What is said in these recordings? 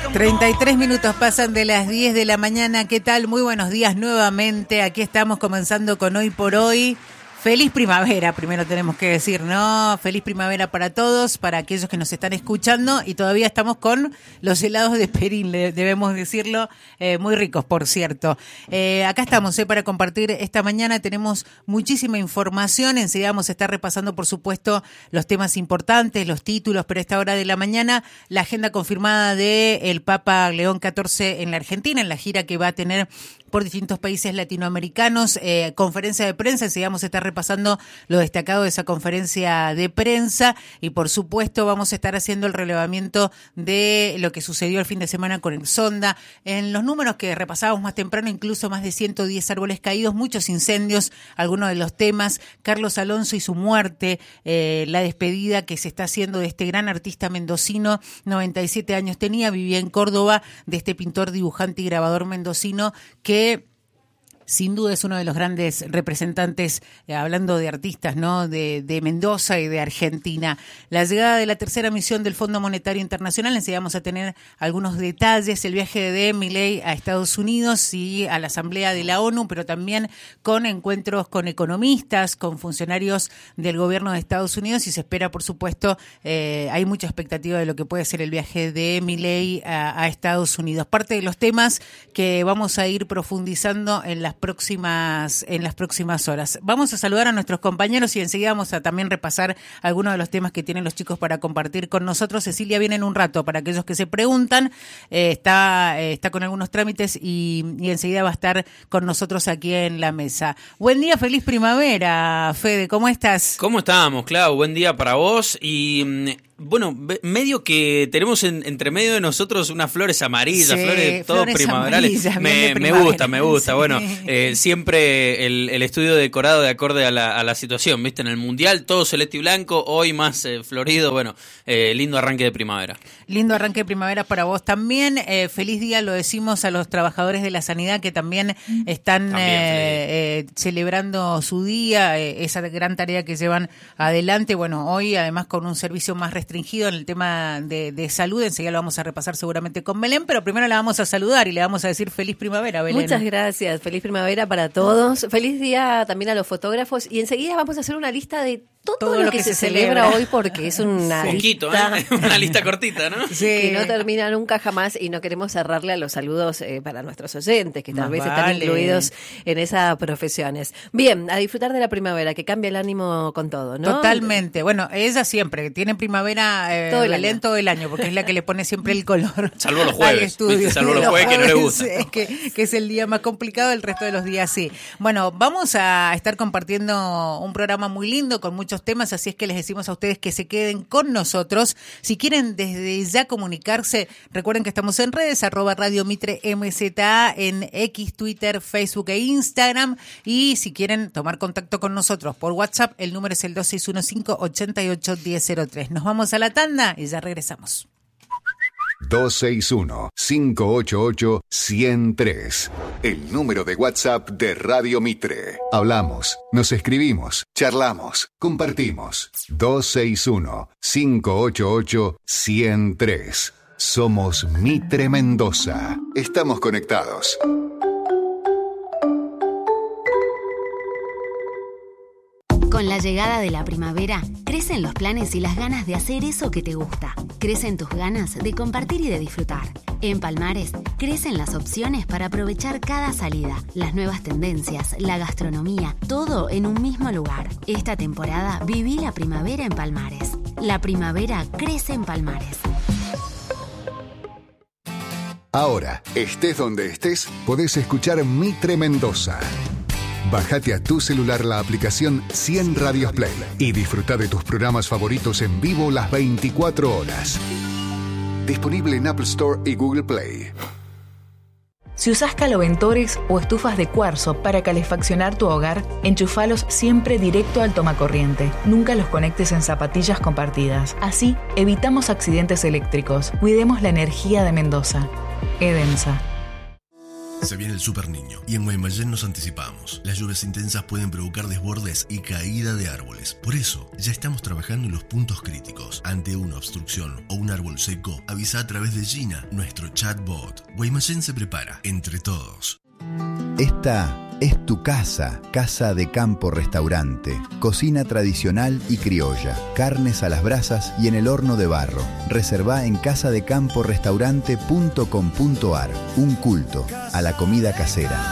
33 minutos pasan de las 10 de la mañana. ¿Qué tal? Muy buenos días nuevamente. Aquí estamos comenzando con Hoy por Hoy. Feliz primavera, primero tenemos que decir, ¿no? Feliz primavera para todos, para aquellos que nos están escuchando, y todavía estamos con los helados de Perín, debemos decirlo, muy ricos, por cierto. Acá estamos para compartir esta mañana, tenemos muchísima información, enseguida vamos a estar repasando, por supuesto, los temas importantes, los títulos, pero a esta hora de la mañana, la agenda confirmada del Papa León XIV en la Argentina, en la gira que va a tener por distintos países latinoamericanos, conferencia de prensa, enseguida vamos a estar repasando lo destacado de esa conferencia de prensa y por supuesto vamos a estar haciendo el relevamiento de lo que sucedió el fin de semana con el Sonda. En los números que repasábamos más temprano, incluso más de 110 árboles caídos, muchos incendios, algunos de los temas, Carlos Alonso y su muerte, la despedida que se está haciendo de este gran artista mendocino, 97 años tenía, vivía en Córdoba, de este pintor, dibujante y grabador mendocino que sin duda es uno de los grandes representantes, hablando de artistas, ¿no? De Mendoza y de Argentina. La llegada de la tercera misión del Fondo Monetario Internacional, enseguida vamos a tener algunos detalles, el viaje de Milei a Estados Unidos y a la Asamblea de la ONU, pero también con encuentros con economistas, con funcionarios del gobierno de Estados Unidos y se espera, por supuesto, hay mucha expectativa de lo que puede ser el viaje de Milei a Estados Unidos. Parte de los temas que vamos a ir profundizando en las próximas horas. Vamos a saludar a nuestros compañeros y enseguida vamos a también repasar algunos de los temas que tienen los chicos para compartir con nosotros. Cecilia viene en un rato, para aquellos que se preguntan, está con algunos trámites y enseguida va a estar con nosotros aquí en la mesa. Buen día, feliz primavera, Fede, ¿cómo estás? ¿Cómo estamos, Clau? Buen día para vos y... Bueno, medio que tenemos entre medio de nosotros unas flores amarillas, sí, flores todo primaverales. Me gusta. Sí. Bueno, siempre el estudio decorado de acorde a la situación, ¿viste? En el Mundial todo celeste y blanco, hoy más florido, bueno, lindo arranque de primavera. Lindo arranque de primavera para vos también. Feliz día, lo decimos a los trabajadores de la sanidad que también están celebrando su día, esa gran tarea que llevan adelante. Bueno, hoy además con un servicio más restringido en el tema de salud, enseguida lo vamos a repasar seguramente con Belén, pero primero la vamos a saludar y le vamos a decir feliz primavera, Belén. Muchas gracias, feliz primavera para todos, feliz día también a los fotógrafos y enseguida vamos a hacer una lista de todo lo que se celebra hoy porque es una poquito, lista una lista cortita, ¿no? Sí. Que no termina nunca jamás y no queremos cerrarle a los saludos para nuestros oyentes que tal vez están incluidos en esas profesiones. Bien, a disfrutar de la primavera, que cambia el ánimo con todo, ¿no? Totalmente. Bueno, ella siempre tiene primavera Belén todo el año porque es la que le pone siempre el color. Salvo los jueves, salvo los jueves que no le gusta. Que es el día más complicado, el resto de los días sí. Bueno, vamos a estar compartiendo un programa muy lindo con muchos temas, así es que les decimos a ustedes que se queden con nosotros. Si quieren desde ya comunicarse, recuerden que estamos en redes, @Radio Mitre MZA, en X, Twitter, Facebook e Instagram, y si quieren tomar contacto con nosotros por WhatsApp, el número es el 2615-881003. Nos vamos a la tanda y ya regresamos. 261-588-103. El número de WhatsApp de Radio Mitre. Hablamos, nos escribimos, charlamos, compartimos. 261-588-103. Somos Mitre Mendoza. Estamos conectados. Con la llegada de la primavera, crecen los planes y las ganas de hacer eso que te gusta. Crecen tus ganas de compartir y de disfrutar. En Palmares, crecen las opciones para aprovechar cada salida, las nuevas tendencias, la gastronomía, todo en un mismo lugar. Esta temporada, viví la primavera en Palmares. La primavera crece en Palmares. Ahora, estés donde estés, podés escuchar Mitre Mendoza. Bájate a tu celular la aplicación 100 Radios Play y disfruta de tus programas favoritos en vivo las 24 horas. Disponible en Apple Store y Google Play. Si usás caloventores o estufas de cuarzo para calefaccionar tu hogar, enchufalos siempre directo al tomacorriente. Nunca los conectes en zapatillas compartidas. Así, evitamos accidentes eléctricos. Cuidemos la energía de Mendoza. Edensa. Se viene el Super Niño y en Guaymallén nos anticipamos. Las lluvias intensas pueden provocar desbordes y caída de árboles. Por eso, ya estamos trabajando en los puntos críticos. Ante una obstrucción o un árbol seco, avisa a través de Gina, nuestro chatbot. Guaymallén se prepara, entre todos. Esta es tu casa, Casa de Campo Restaurante. Cocina tradicional y criolla, carnes a las brasas y en el horno de barro. Reservá en casadecamporestaurante.com.ar. Un culto a la comida casera.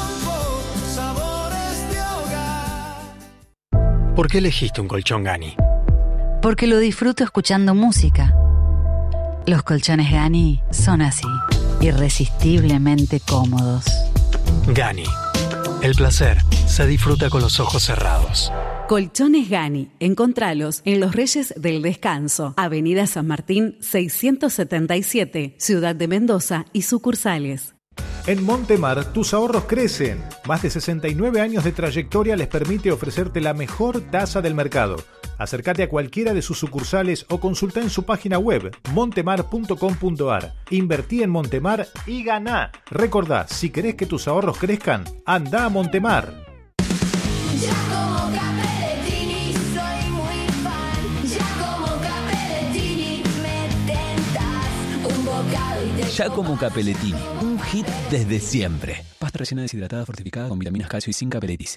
¿Por qué elegiste un colchón Gani? Porque lo disfruto escuchando música. Los colchones Gani son así, irresistiblemente cómodos. Gani. El placer se disfruta con los ojos cerrados. Colchones Gani. Encontralos en Los Reyes del Descanso, Avenida San Martín 677, Ciudad de Mendoza y sucursales. En Montemar, tus ahorros crecen. Más de 69 años de trayectoria les permite ofrecerte la mejor tasa del mercado. Acércate a cualquiera de sus sucursales o consulta en su página web montemar.com.ar. Invertí en Montemar y ganá. Recordá, si querés que tus ahorros crezcan, anda a Montemar. Giacomo Capellettini, un hit desde siempre. Pasta rellena deshidratada fortificada con vitaminas, calcio y zinc Capelletis.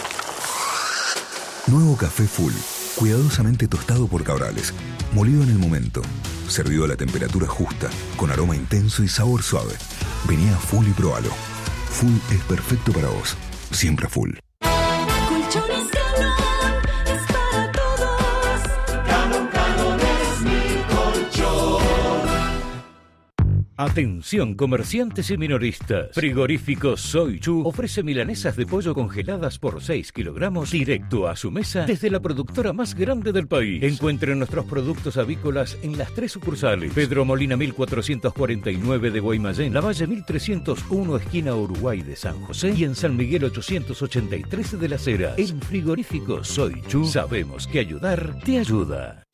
Nuevo café Full, cuidadosamente tostado por Cabrales, molido en el momento, servido a la temperatura justa, con aroma intenso y sabor suave. Vení a Full y probalo. Full es perfecto para vos, siempre Full. Colchones Galón es para todos. Galón es mi colchón. Atención comerciantes y minoristas. Frigorífico Soy Chu ofrece milanesas de pollo congeladas por 6 kilogramos directo a su mesa desde la productora más grande del país. Encuentren nuestros productos avícolas en las 3 sucursales: Pedro Molina 1449 de Guaymallén, Lavalle 1301 esquina Uruguay de San José y en San Miguel 883 de Las Heras. En Frigorífico Soy Chu sabemos que ayudar te ayuda.